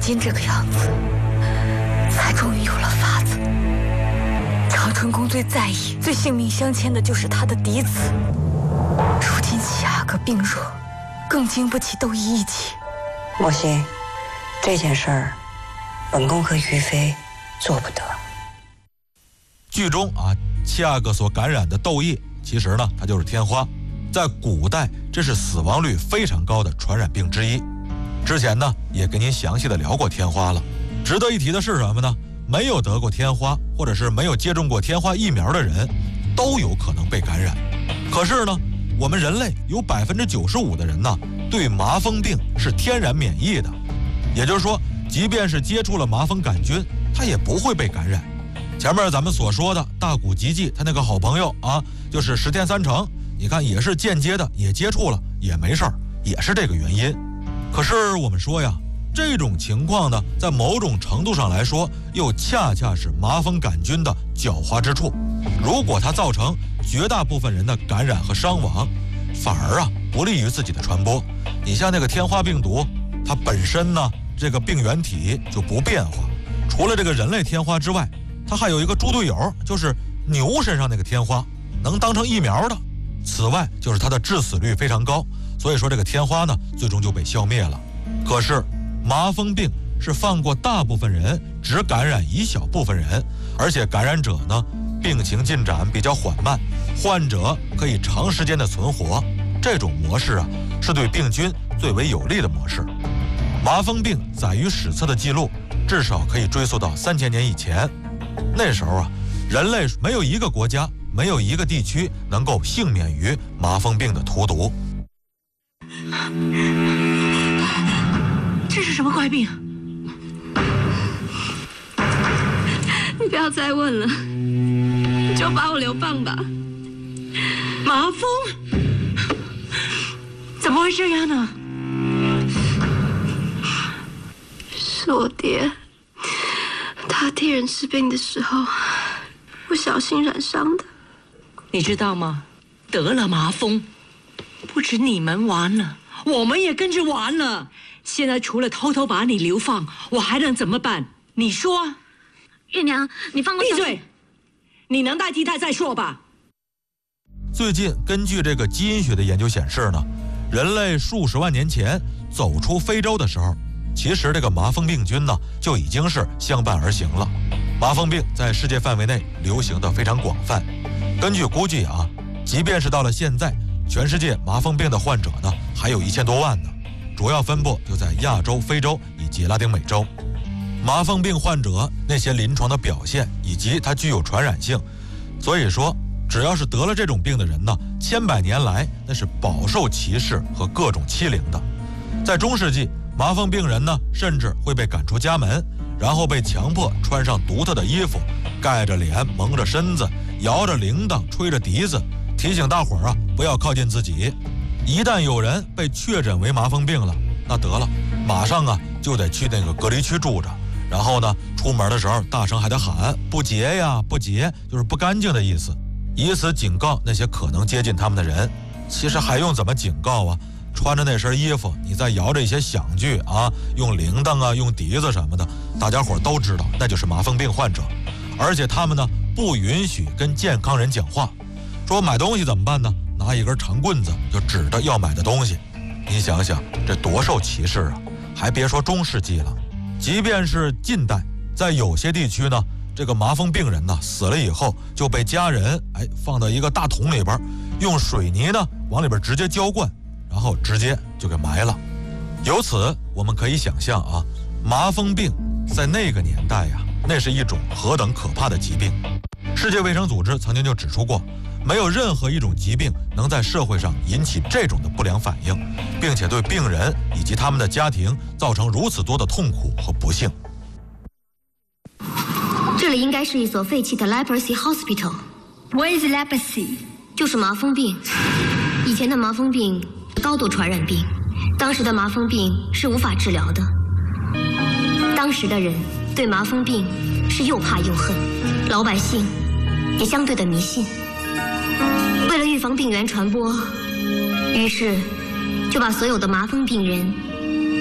今这个样子，才终于有了法子。长春公最在意、最性命相牵的就是他的嫡子。如今齐阿哥病弱，更经不起窦一气。 莫信，这件事儿，本宫和于妃做不得。 剧中啊，齐阿哥所感染的窦液，其实呢，它就是天花，在古代这是死亡率非常高的传染病之一。之前呢，也跟您详细的聊过天花了。值得一提的是什么呢？没有得过天花，或者是没有接种过天花疫苗的人，都有可能被感染。可是呢，我们人类有95%的人呢，对麻风病是天然免疫的，也就是说，即便是接触了麻风杆菌，他也不会被感染。前面咱们所说的大谷吉继他那个好朋友啊，就是石田三成，你看也是间接的也接触了，也没事儿，也是这个原因。可是我们说呀，这种情况呢，在某种程度上来说，又恰恰是麻风杆菌的狡猾之处。如果它造成绝大部分人的感染和伤亡，反而不利于自己的传播。你像那个天花病毒，它本身呢，这个病原体就不变化。除了这个人类天花之外，它还有一个猪队友，就是牛身上那个天花，能当成疫苗的。此外，就是它的致死率非常高，所以说这个天花呢，最终就被消灭了。可是麻风病是放过大部分人，只感染一小部分人，而且感染者呢，病情进展比较缓慢，患者可以长时间的存活。这种模式是对病菌最为有利的模式。麻风病载于史册的记录，至少可以追溯到3000年以前。那时候人类没有一个国家，没有一个地区能够幸免于麻风病的荼毒。 这是什么怪病？ 你不要再问了，你就把我流放吧。 麻风？怎么会这样呢？ 是我爹，他替人治病的时候不小心染伤的。 你知道吗？得了麻风，不止你们完了，我们也跟着完了。现在除了偷偷把你流放，我还能怎么办？你说。 月娘，你放过闭嘴！你能代替他再说吧。 最近根据这个基因学的研究显示呢，人类数十万年前走出非洲的时候，其实这个麻风病菌呢就已经是相伴而行了。麻风病在世界范围内流行的非常广泛。根据估计即便是到了现在，全世界麻风病的患者呢还有1000多万呢，主要分布就在亚洲、非洲以及拉丁美洲。麻风病患者那些临床的表现以及它具有传染性，所以说只要是得了这种病的人呢，千百年来那是饱受歧视和各种欺凌的。在中世纪，麻风病人呢甚至会被赶出家门，然后被强迫穿上独特的衣服，盖着脸，蒙着身子，摇着铃铛，吹着笛子，提醒大伙儿不要靠近自己。一旦有人被确诊为麻风病了，那得了，马上就得去那个隔离区住着，然后呢，出门的时候大声还得喊不洁呀，不洁，就是不干净的意思，以此警告那些可能接近他们的人。其实还用怎么警告穿着那身衣服，你再摇着一些响具用铃铛用笛子什么的，大家伙都知道那就是麻风病患者。而且他们呢不允许跟健康人讲话，说买东西怎么办呢？拿一根长棍子就指着要买的东西。你想想这多受歧视还别说中世纪了，即便是近代，在有些地区呢，这个麻风病人呢死了以后就被家人放到一个大桶里边，用水泥呢往里边直接浇灌，然后直接就给埋了。由此我们可以想象麻风病在那个年代那是一种何等可怕的疾病。世界卫生组织曾经就指出过，没有任何一种疾病能在社会上引起这种的不良反应，并且对病人以及他们的家庭造成如此多的痛苦和不幸。 这里应该是一所废弃的 leprosy hospital。What is leprosy？ 就是麻风病。以前的麻风病高度传染病，当时的麻风病是无法治疗的。当时的人对麻风病是又怕又恨，老百姓也相对的迷信。为了预防病源传播，于是就把所有的麻风病人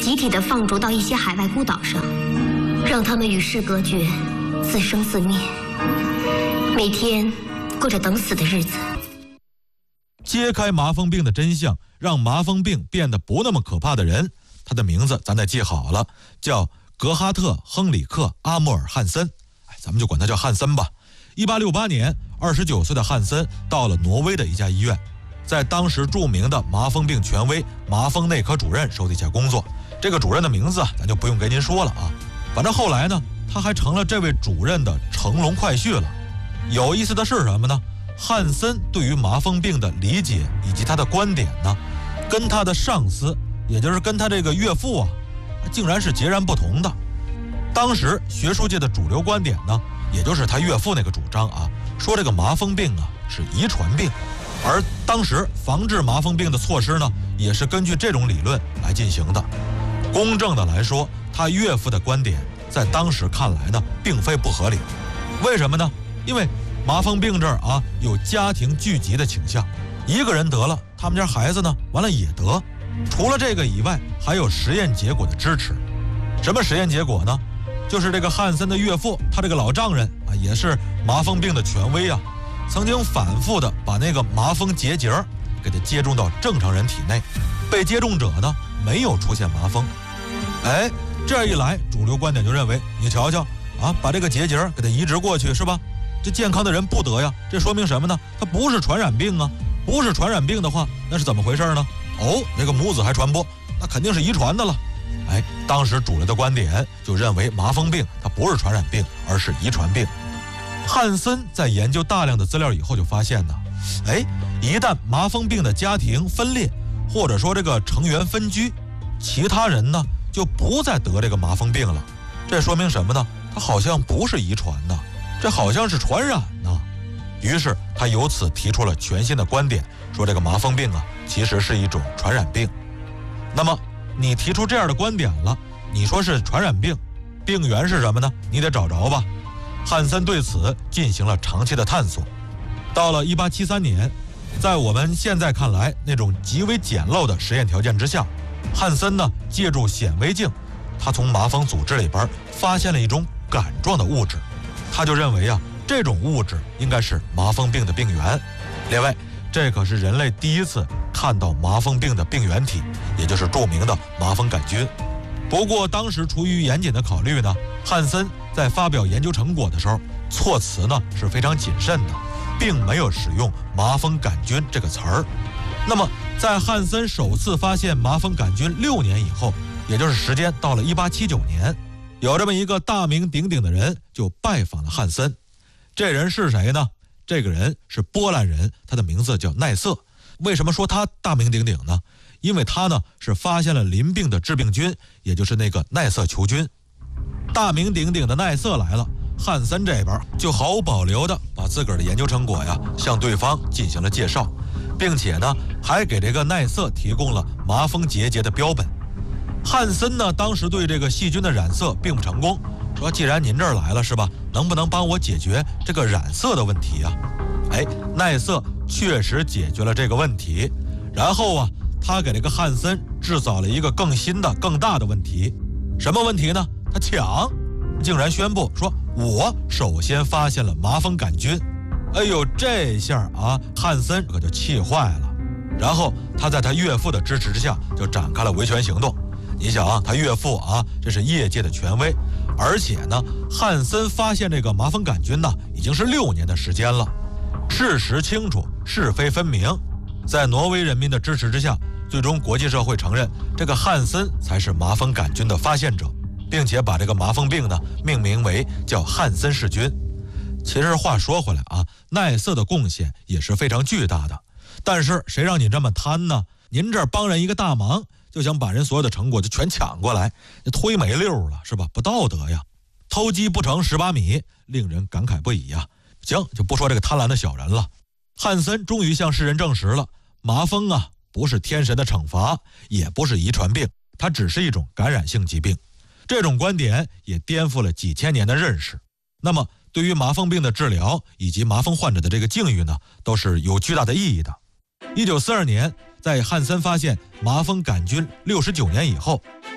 集体的放逐到一些海外孤岛上，让他们与世隔绝，自生自灭，每天过着等死的日子。 揭开麻风病的真相，让麻风病变得不那么可怕的人，他的名字咱得记好了，叫格哈特·亨里克·阿穆尔·汉森。咱们就管他叫汉森吧。1868年，29岁的汉森到了挪威的一家医院，在当时著名的麻风病权威麻风内科主任手底下工作。这个主任的名字咱就不用给您说了啊。反正后来呢，他还成了这位主任的乘龙快婿了。有意思的是什么呢？汉森对于麻风病的理解以及他的观点呢，跟他的上司，也就是跟他这个岳父啊，竟然是截然不同的。当时学术界的主流观点呢，也就是他岳父那个主张啊，说这个麻风病啊是遗传病，而当时防治麻风病的措施呢，也是根据这种理论来进行的。公正的来说，他岳父的观点在当时看来呢，并非不合理。为什么呢？因为麻风病这儿啊，有家庭聚集的倾向，一个人得了，他们家孩子呢，完了也得。除了这个以外，还有实验结果的支持。什么实验结果呢？就是这个汉森的岳父，他这个老丈人啊，也是麻风病的权威啊，曾经反复的把那个麻风结节给它接种到正常人体内，被接种者呢没有出现麻风。这样一来，主流观点就认为，你瞧瞧啊，把这个结节给它移植过去是吧？这健康的人不得呀，这说明什么呢？它不是传染病啊，不是传染病的话，那是怎么回事呢？那个母子还传播，那肯定是遗传的了。当时主流的观点就认为麻风病它不是传染病，而是遗传病。汉森在研究大量的资料以后就发现呢，一旦麻风病的家庭分裂，或者说这个成员分居，其他人呢就不再得这个麻风病了。这说明什么呢？它好像不是遗传的，这好像是传染呢。于是他由此提出了全新的观点，说这个麻风病啊其实是一种传染病。那么你提出这样的观点了，你说是传染病，病源是什么呢？你得找着吧。汉森对此进行了长期的探索。到了1873年，在我们现在看来那种极为简陋的实验条件之下，汉森呢借助显微镜，他从麻风组织里边发现了一种杆状的物质，他就认为啊，这种物质应该是麻风病的病源。另外，这可是人类第一次看到麻风病的病原体，也就是著名的麻风杆菌。不过当时出于严谨的考虑呢，汉森在发表研究成果的时候，措辞呢是非常谨慎的，并没有使用麻风杆菌这个词儿。那么在汉森首次发现麻风杆菌6年以后，也就是时间到了1879年，有这么一个大名鼎鼎的人就拜访了汉森。这人是谁呢？这个人是波兰人，他的名字叫奈瑟。为什么说他大名鼎鼎呢？因为他呢是发现了淋病的致病菌，也就是那个奈瑟球菌。大名鼎鼎的奈瑟来了，汉森这边就毫无保留的把自个儿的研究成果呀向对方进行了介绍，并且呢还给这个奈瑟提供了麻风结节的标本。汉森呢当时对这个细菌的染色并不成功，说既然您这儿来了是吧，能不能帮我解决这个染色的问题啊？奈瑟确实解决了这个问题，然后啊他给这个汉森制造了一个更新的更大的问题。什么问题呢？他抢，竟然宣布说我首先发现了麻风杆菌。这下啊汉森可就气坏了，然后他在他岳父的支持之下就展开了维权行动。你想啊，他岳父啊这是业界的权威，而且呢汉森发现这个麻风杆菌呢已经是6年的时间了，事实清楚，是非分明。在挪威人民的支持之下，最终国际社会承认这个汉森才是麻风杆菌的发现者，并且把这个麻风病呢命名为叫汉森氏菌。其实话说回来啊，奈瑟的贡献也是非常巨大的，但是谁让你这么贪呢？您这儿帮人一个大忙，就想把人所有的成果就全抢过来，推没溜了是吧？不道德呀！偷鸡不成蚀把米，令人感慨不已呀。行，就不说这个贪婪的小人了。汉森终于向世人证实了，麻风啊不是天神的惩罚，也不是遗传病，它只是一种感染性疾病。这种观点也颠覆了几千年的认识。那么对于麻风病的治疗以及麻风患者的这个境遇呢，都是有巨大的意义的。1942年，在汉森发现麻风杆菌69年以后，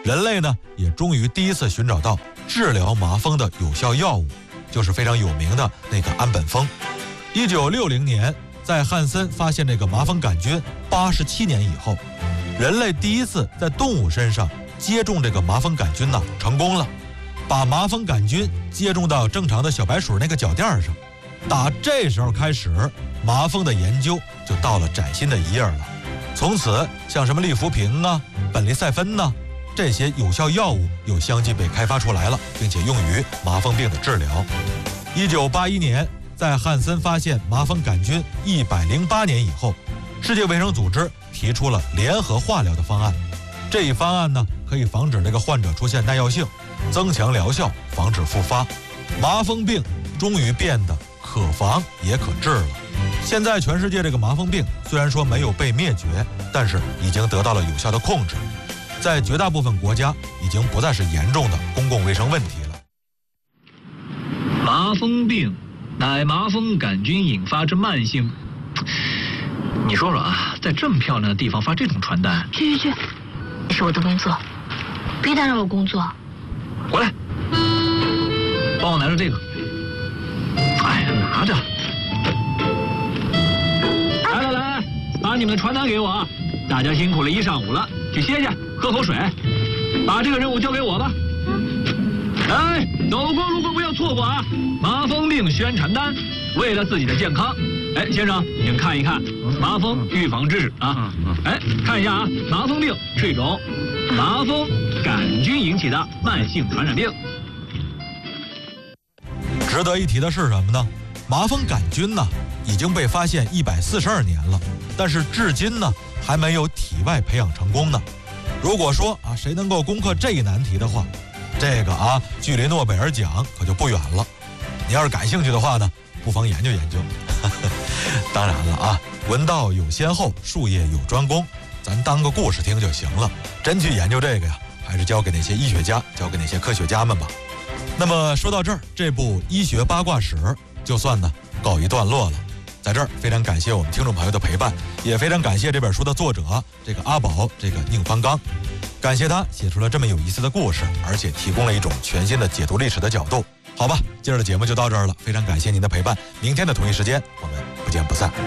人类呢也终于第一次寻找到治疗麻风的有效药物，就是非常有名的那个安本峰。1960年，在汉森发现这个麻风杆菌87年以后，人类第一次在动物身上接种这个麻风杆菌成功了，把麻风杆菌接种到正常的小白鼠那个脚垫上。打这时候开始，麻风的研究就到了崭新的一页了。从此，像什么利福平苯利塞芬这些有效药物又相继被开发出来了，并且用于麻风病的治疗。1981年，在汉森发现麻风杆菌108年以后，世界卫生组织提出了联合化疗的方案。这一方案呢，可以防止这个患者出现耐药性，增强疗效，防止复发。麻风病终于变得可防也可治了。现在全世界这个麻风病虽然说没有被灭绝，但是已经得到了有效的控制，在绝大部分国家已经不再是严重的公共卫生问题了。 麻风病乃麻风杆菌引发之慢性。你说说啊，在这么漂亮的地方发这种传单？ 去，这是我的工作，别打扰我工作。 回来，帮我拿着这个。哎呀，拿着。来，把你们的传单给我啊！大家辛苦了一上午了，去歇歇，喝口水，把这个任务交给我吧。哎，走过路过不要错过啊！麻风病宣传单，为了自己的健康。哎，先生，请看一看麻风预防知识啊。哎，看一下啊，麻风病是一种麻风杆菌引起的慢性传染病。 值得一提的是什么呢？麻风杆菌已经被发现142年了，但是至今还没有体外培养成功呢。如果说谁能够攻克这一难题的话，这个距离诺贝尔奖可就不远了。你要是感兴趣的话呢，不妨研究研究。当然了文道有先后，术业有专攻，咱当个故事听就行了。真去研究这个呀，还是交给那些医学家，交给那些科学家们吧。那么说到这儿，这部医学八卦史就算告一段落了。在这儿非常感谢我们听众朋友的陪伴，也非常感谢这本书的作者这个阿宝，这个宁方刚，感谢他写出了这么有意思的故事，而且提供了一种全新的解读历史的角度。好吧，今儿的节目就到这儿了，非常感谢您的陪伴，明天的同一时间我们不见不散。